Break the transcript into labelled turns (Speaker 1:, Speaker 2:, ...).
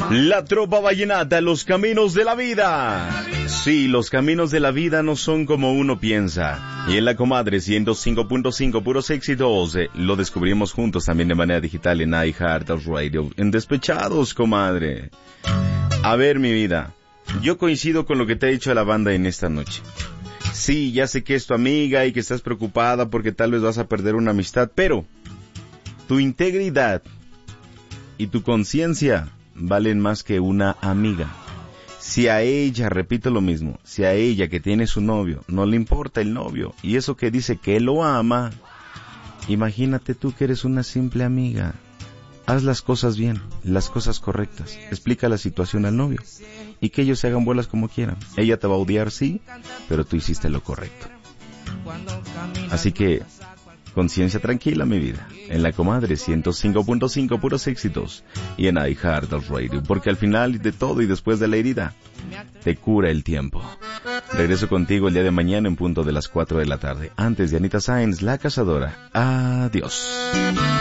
Speaker 1: La tropa vallenata, los caminos de la vida. Sí, los caminos de la vida no son como uno piensa. Y en la comadre 105.5 puros éxitos, lo descubrimos juntos también de manera digital en iHeartRadio. En Despechados, comadre. A ver, mi vida, yo coincido con lo que te ha dicho la banda en esta noche. Sí, ya sé que es tu amiga y que estás preocupada porque tal vez vas a perder una amistad, pero tu integridad y tu conciencia valen más que una amiga. Si a ella, repito lo mismo, si a ella que tiene su novio, no le importa el novio, y eso que dice que lo ama, imagínate tú que eres una simple amiga. Haz las cosas bien, las cosas correctas, explica la situación al novio, y que ellos se hagan bolas como quieran. Ella te va a odiar, sí, pero tú hiciste lo correcto. Así que, conciencia tranquila, mi vida, en la comadre 105.5 puros éxitos y en iHeartRadio, porque al final de todo y después de la herida, te cura el tiempo. Regreso contigo el día de mañana en punto de las 4 de la tarde, antes de Anita Sáenz, La Cazadora. Adiós.